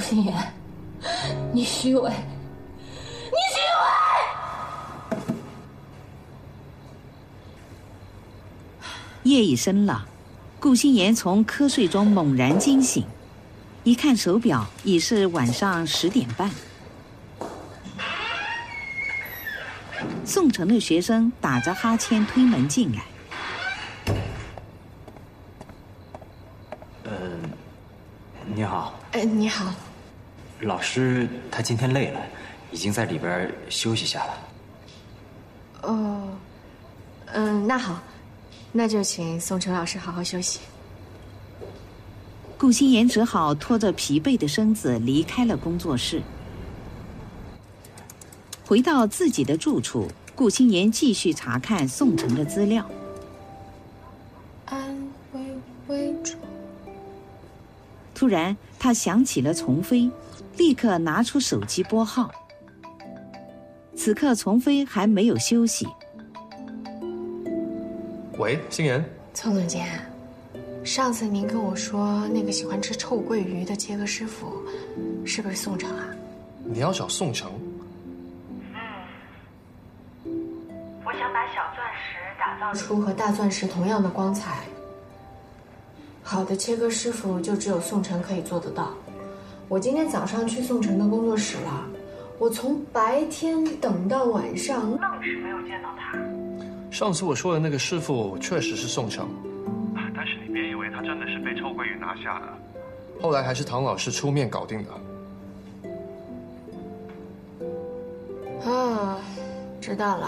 心妍，你虚伪，你虚伪！ 夜已深了，顾心妍从瞌睡中猛然惊醒，一看手表，已是晚上10点半。宋城的学生打着哈欠推门进来。 你好。 你好。 老师他今天累了，已经在里边休息下了。 那好，那就请宋城老师好好休息。 顾心妍只好拖着疲惫的身子离开了工作室。回到自己的住处，顾心妍继续查看宋城的资料。 安徽徽州。 突然，他想起了丛飞，立刻拿出手机拨号。此刻，丛飞还没有休息。 喂，心妍。 宋总监，上次您跟我说那个喜欢吃臭鳜鱼的切割师傅，是不是宋城啊？ 你要找宋城？ 我想把小钻石打造出和大钻石同样的光彩。好的切割师傅就只有宋城可以做得到。我今天早上去宋城的工作室了，我从白天等到晚上，愣是没有见到他。 上次我说的那个师傅确实是宋城， 但是你别以为他真的是被臭鳜鱼拿下的， 后来还是唐老师出面搞定的。 知道了。